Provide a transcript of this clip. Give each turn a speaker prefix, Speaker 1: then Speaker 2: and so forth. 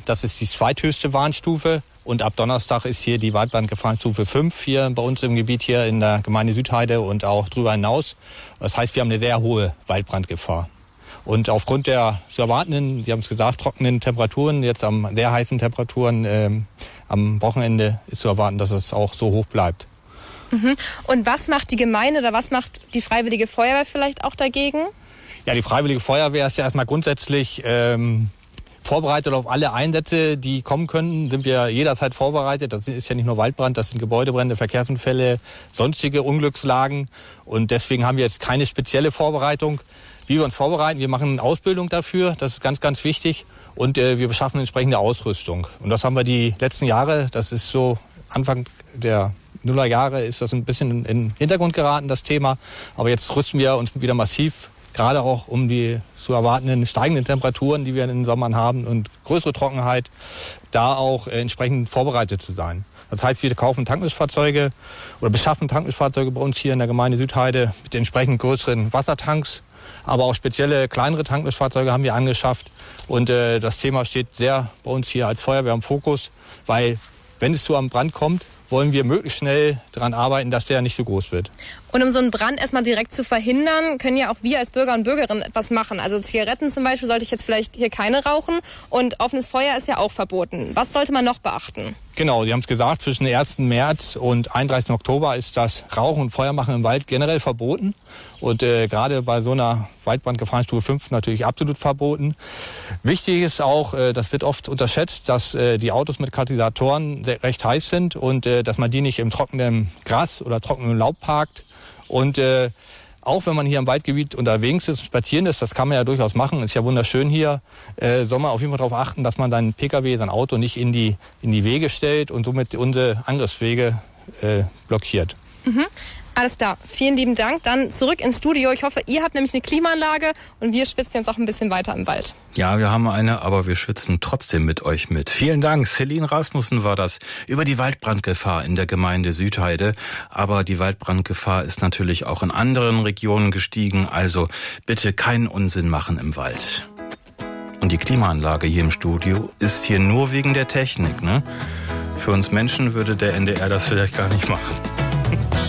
Speaker 1: Das ist die zweithöchste Warnstufe. Und ab Donnerstag ist hier die Waldbrandgefahrenstufe 5 hier bei uns im Gebiet hier in der Gemeinde Südheide und auch drüber hinaus. Das heißt, wir haben eine sehr hohe Waldbrandgefahr. Und aufgrund der zu erwartenden, Sie haben es gesagt, trockenen Temperaturen, jetzt am sehr heißen Temperaturen am Wochenende ist zu erwarten, dass es auch so hoch bleibt.
Speaker 2: Und was macht die Gemeinde oder was macht die Freiwillige Feuerwehr vielleicht auch dagegen?
Speaker 1: Ja, die Freiwillige Feuerwehr ist ja erstmal grundsätzlich vorbereitet auf alle Einsätze, die kommen können, sind wir jederzeit vorbereitet. Das ist ja nicht nur Waldbrand, das sind Gebäudebrände, Verkehrsunfälle, sonstige Unglückslagen. Und deswegen haben wir jetzt keine spezielle Vorbereitung. Wie wir uns vorbereiten, wir machen Ausbildung dafür, das ist ganz, ganz wichtig. Und wir beschaffen entsprechende Ausrüstung. Und das haben wir die letzten Jahre, das ist so Anfang der Nullerjahre, ist das ein bisschen in den Hintergrund geraten, das Thema. Aber jetzt rüsten wir uns wieder massiv, gerade auch um die zu erwartenden steigenden Temperaturen, die wir in den Sommern haben und größere Trockenheit, da auch entsprechend vorbereitet zu sein. Das heißt, wir kaufen Tankmischfahrzeuge oder beschaffen Tankmischfahrzeuge bei uns hier in der Gemeinde Südheide mit entsprechend größeren Wassertanks. Aber auch spezielle kleinere Tankmischfahrzeuge haben wir angeschafft. Und das Thema steht sehr bei uns hier als Feuerwehr im Fokus, weil wenn es zu einem Brand kommt, wollen wir möglichst schnell daran arbeiten, dass der nicht so groß wird.
Speaker 2: Und um so einen Brand erstmal direkt zu verhindern, können ja auch wir als Bürger und Bürgerinnen etwas machen. Also Zigaretten zum Beispiel sollte ich jetzt vielleicht hier keine rauchen und offenes Feuer ist ja auch verboten. Was sollte man noch beachten?
Speaker 1: Genau, Sie haben es gesagt, zwischen 1. März und 31. Oktober ist das Rauchen und Feuermachen im Wald generell verboten. Und gerade bei so einer Waldbrandgefahrenstufe 5 natürlich absolut verboten. Wichtig ist auch, das wird oft unterschätzt, dass die Autos mit Katalysatoren recht heiß sind und dass man die nicht im trockenen Gras oder trockenen Laub parkt. Und auch wenn man hier im Waldgebiet unterwegs ist, spazieren ist, das kann man ja durchaus machen, ist ja wunderschön hier, soll man auf jeden Fall darauf achten, dass man seinen Pkw, sein Auto nicht in die Wege stellt und somit unsere Angriffswege blockiert.
Speaker 2: Alles klar, vielen lieben Dank. Dann zurück ins Studio. Ich hoffe, ihr habt nämlich eine Klimaanlage und wir schwitzen jetzt auch ein bisschen weiter im Wald.
Speaker 3: Ja, wir haben eine, aber wir schwitzen trotzdem mit euch mit. Vielen Dank. Celine Rasmussen war das über die Waldbrandgefahr in der Gemeinde Südheide. Aber die Waldbrandgefahr ist natürlich auch in anderen Regionen gestiegen. Also bitte keinen Unsinn machen im Wald. Und die Klimaanlage hier im Studio ist hier nur wegen der Technik, ne? Für uns Menschen würde der NDR das vielleicht gar nicht machen.